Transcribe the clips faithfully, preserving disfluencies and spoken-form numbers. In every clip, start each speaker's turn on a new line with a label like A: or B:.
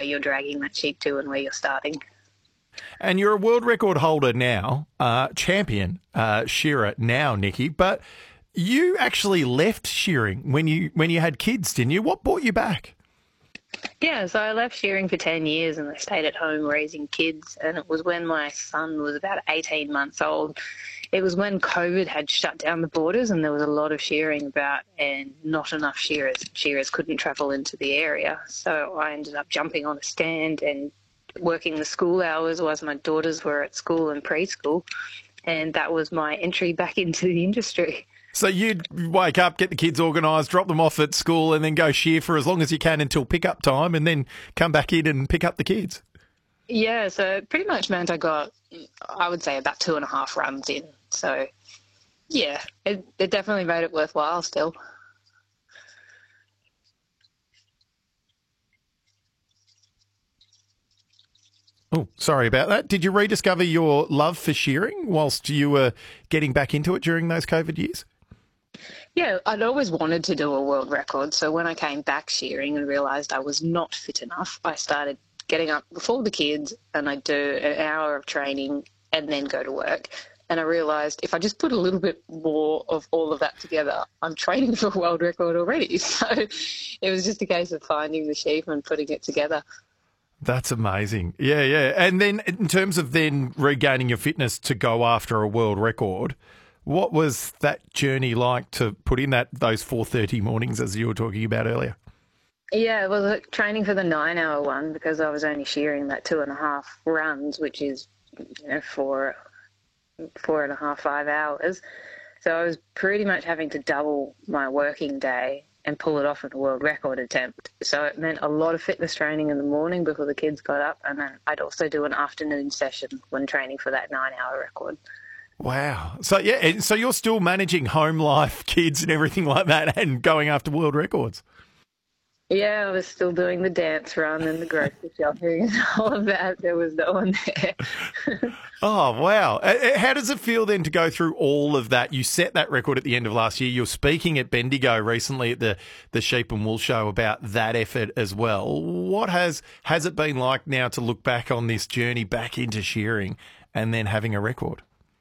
A: you're dragging that sheep to and where you're starting.
B: And you're a world record holder now, uh, champion uh, shearer now, Nikki. But you actually left shearing when you when you had kids, didn't you? What brought you back?
A: Yeah, so I left shearing for ten years and I stayed at home raising kids. And it was when my son was about eighteen months old. It was when COVID had shut down the borders and there was a lot of shearing about and not enough shearers. Shearers couldn't travel into the area. So I ended up jumping on a stand and working the school hours whilst my daughters were at school and preschool. And that was my entry back into the industry.
B: So you'd wake up, get the kids organised, drop them off at school and then go shear for as long as you can until pick-up time and then come back in and pick up the kids?
A: Yeah, so it pretty much meant I got, I would say, about two and a half runs in. So, yeah, it, it definitely made it worthwhile still.
B: Oh, sorry about that. Did you rediscover your love for shearing whilst you were getting back into it during those COVID years?
A: Yeah, I'd always wanted to do a world record. So when I came back shearing and realised I was not fit enough, I started getting up before the kids and I'd do an hour of training and then go to work. And I realised if I just put a little bit more of all of that together, I'm training for a world record already. So it was just a case of finding the sheep and putting it together.
B: That's amazing. Yeah, yeah. And then in terms of then regaining your fitness to go after a world record, what was that journey like to put in that those four thirty mornings as you were talking about earlier?
A: Yeah, well, training for the nine-hour one because I was only shearing that two and a half runs, which is, you know, four, four and a half, five hours. So I was pretty much having to double my working day and pull it off in a world record attempt. So it meant a lot of fitness training in the morning before the kids got up, and then I'd also do an afternoon session when training for that nine-hour record.
B: Wow. So, yeah, so you're still managing home life, kids and everything like that and going after world records?
A: Yeah, I was still doing the dance run and the grocery shopping and all of that. There was no one there.
B: Oh, wow. How does it feel then to go through all of that? You set that record at the end of last year. You're speaking at Bendigo recently at the, the Sheep and Wool Show about that effort as well. What has, has it been like now to look back on this journey back into shearing and then having a record?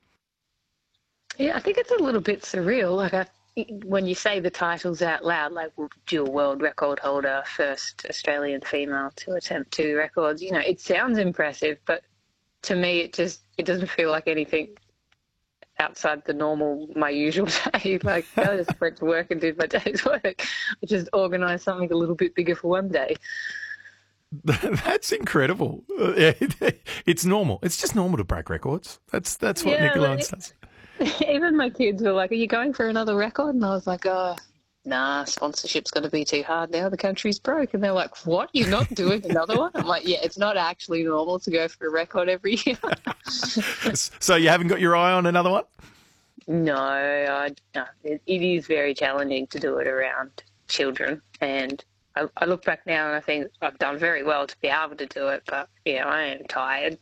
A: Yeah, I think it's a little bit surreal. Like I when you say the titles out loud, like dual world record holder, first Australian female to attempt two records, you know, it sounds impressive, but to me it just, it doesn't feel like anything outside the normal, my usual day. Like I just went to work and did my day's work. I just organised something a little bit bigger for one day.
B: That's incredible. It's normal. It's just normal to break records. That's that's what
A: yeah,
B: Nikki Lyons does.
A: Even my kids were like, are you going for another record? And I was like, oh, nah, sponsorship's going to be too hard now. The country's broke. And they're like, what? You're not doing another one? I'm like, yeah, it's not actually normal to go for a record every year.
B: So you haven't got your eye on another one?
A: No, I, no it, it is very challenging to do it around children. And I, I look back now and I think I've done very well to be able to do it, but yeah, I am tired.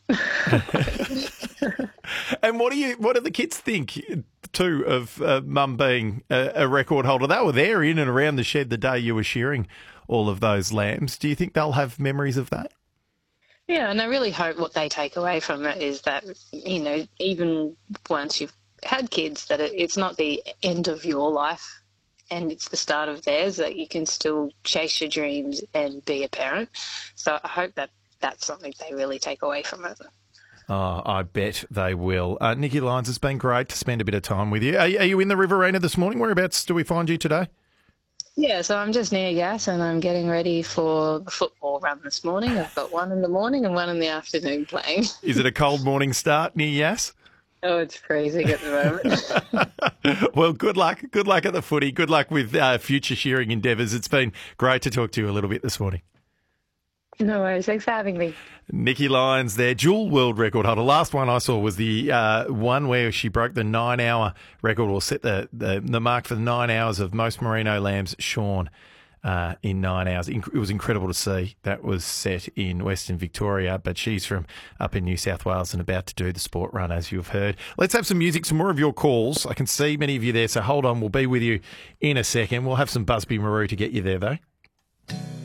B: And what do you? What do the kids think too of uh, Mum being a, a record holder? They were there in and around the shed the day you were shearing all of those lambs. Do you think they'll have memories of that?
A: Yeah, and I really hope what they take away from it is that, you know, even once you've had kids, that it, it's not the end of your life. And it's the start of theirs, that you can still chase your dreams and be a parent. So I hope that that's something they really take away from it.
B: Oh, I bet they will. Uh, Nikki Lyons, it's been great to spend a bit of time with you. Are, are you in the Riverina this morning? Whereabouts do we find you today?
A: Yeah, so I'm just near Gas and I'm getting ready for the football run this morning. I've got one in the morning and one in the afternoon playing.
B: Is it a cold morning start near Yass?
A: Oh, it's freezing at the
B: moment. Well, good luck. Good luck at the footy. Good luck with uh, future shearing endeavours. It's been great to talk to you a little bit this morning.
A: No worries. Thanks for having me.
B: Nikki Lyons there, dual world record holder. Last one I saw was the uh, one where she broke the nine-hour record, or set the, the, the mark for the nine hours of most merino lambs shorn uh, in nine hours. It was incredible to see. That was set in Western Victoria, but she's from up in New South Wales and about to do the sport run, as you've heard. Let's have some music, some more of your calls. I can see many of you there, so hold on. We'll be with you in a second. We'll have some Busby Marou to get you there, though.